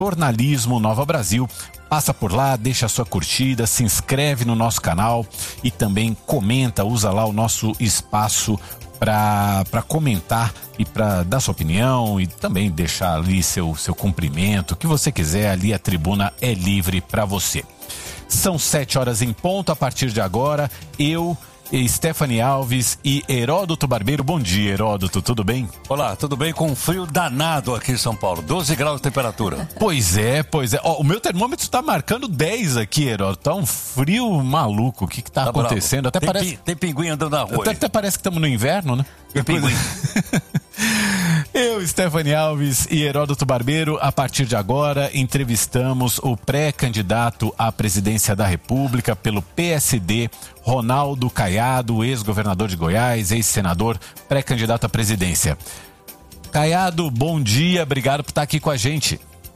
Jornalismo Nova Brasil. Passa por lá, deixa a sua curtida, se inscreve no nosso canal e também comenta, usa lá o nosso espaço para comentar e para dar sua opinião e também deixar ali seu cumprimento, o que você quiser, ali a tribuna é livre para você. São 7h em ponto, a partir de agora, eu, Stephanie Alves e Heródoto Barbeiro. Bom dia, Heródoto, tudo bem? Olá, tudo bem? Com um frio danado aqui em São Paulo, 12 graus de temperatura. Pois é. O meu termômetro está marcando 10 aqui, Heródoto. Tá um frio maluco, o que tá acontecendo? Até tem pinguim andando na rua. Até parece que estamos no inverno, né? Tem pinguim. Eu, Stephanie Alves e Heródoto Barbeiro, a partir de agora, entrevistamos o pré-candidato à presidência da República pelo PSD, Ronaldo Caiado, ex-governador de Goiás, ex-senador, pré-candidato à presidência. Caiado, bom dia, obrigado por estar aqui com a gente.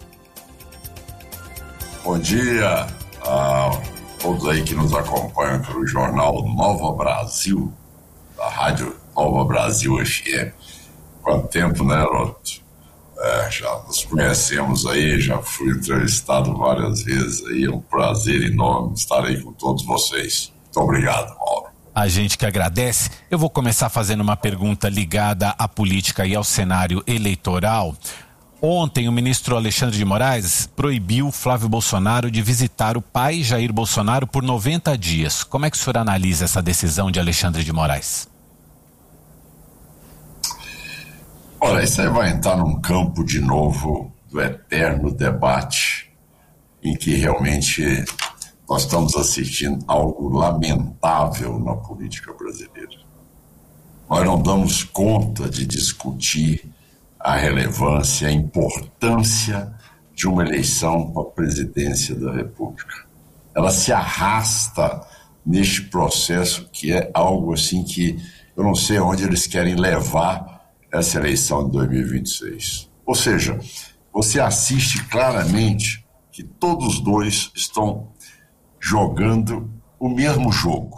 Bom dia a todos aí que nos acompanham pelo jornal Nova Brasil, da Rádio Nova Brasil FM. Quanto tempo, né, Heródoto? Já nos conhecemos aí, já fui entrevistado várias vezes aí, é um prazer enorme estar aí com todos vocês. Muito obrigado, Mauro. A gente que agradece. Eu vou começar fazendo uma pergunta ligada à política e ao cenário eleitoral. Ontem, o ministro Alexandre de Moraes proibiu Flávio Bolsonaro de visitar o pai Jair Bolsonaro por 90 dias. Como é que o senhor analisa essa decisão de Alexandre de Moraes? Olha, isso aí vai entrar num campo de novo do eterno debate em que realmente nós estamos assistindo algo lamentável na política brasileira. Nós não damos conta de discutir a relevância, a importância de uma eleição para a presidência da República. Ela se arrasta neste processo que é algo assim que eu não sei onde eles querem levar essa eleição de 2026. Ou seja, você assiste claramente que todos os dois estão jogando o mesmo jogo.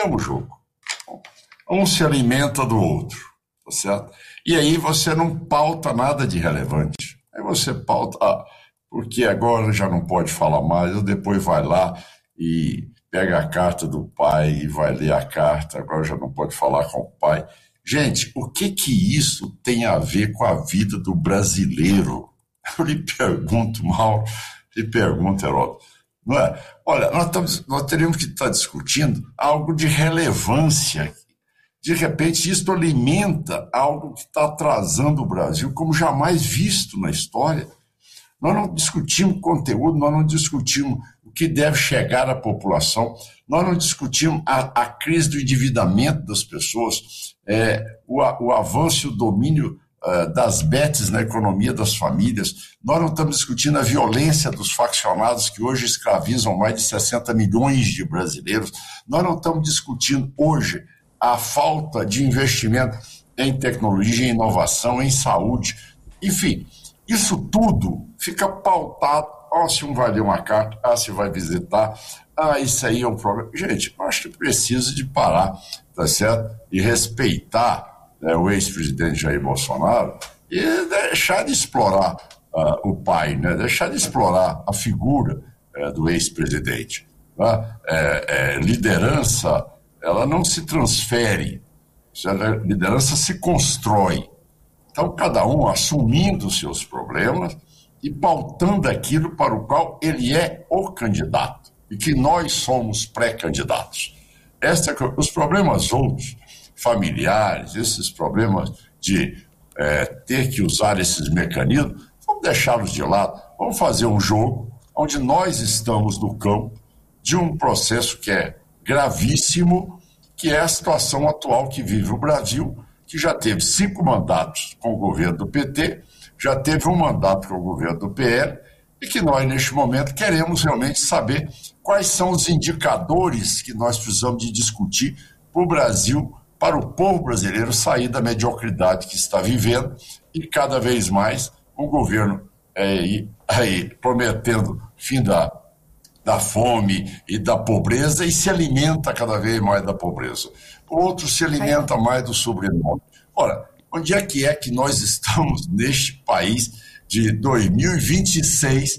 Um se alimenta do outro, tá certo? E aí você não pauta nada de relevante. Aí você pauta, porque agora já não pode falar mais, ou depois vai lá e pega a carta do pai e vai ler a carta, agora já não pode falar com o pai. Gente, o que isso tem a ver com a vida do brasileiro? Eu lhe pergunto, Mauro, lhe pergunto, Heródoto. Não é? Olha, nós teríamos que estar discutindo algo de relevância. De repente, isso alimenta algo que está atrasando o Brasil como jamais visto na história. Nós não discutimos conteúdo, nós não discutimos o que deve chegar à população, nós não discutimos a crise do endividamento das pessoas, o avanço e o domínio das betes na economia das famílias, nós não estamos discutindo a violência dos faccionados que hoje escravizam mais de 60 milhões de brasileiros, nós não estamos discutindo hoje a falta de investimento em tecnologia, em inovação, em saúde, enfim, isso tudo fica pautado, se um vai ler uma carta, se vai visitar, isso aí é um problema. Gente, eu acho que precisa de parar, tá certo? E respeitar o ex-presidente Jair Bolsonaro e deixar de explorar o pai, né? Deixar de explorar a figura do ex-presidente. Tá? Liderança, ela não se transfere, a liderança se constrói. Então, cada um assumindo seus problemas e pautando aquilo para o qual ele é o candidato e que nós somos pré-candidatos. Os problemas outros, familiares, esses problemas de ter que usar esses mecanismos, vamos deixá-los de lado, vamos fazer um jogo onde nós estamos no campo de um processo que é gravíssimo, que é a situação atual que vive o Brasil, que já teve 5 mandatos com o governo do PT, já teve um mandato com o governo do PL, e que nós, neste momento, queremos realmente saber quais são os indicadores que nós precisamos de discutir para o Brasil, para o povo brasileiro sair da mediocridade que está vivendo e cada vez mais o governo prometendo fim da fome e da pobreza e se alimenta cada vez mais da pobreza. O outro se alimenta mais do sobrenome. Ora, onde é que nós estamos neste país de 2026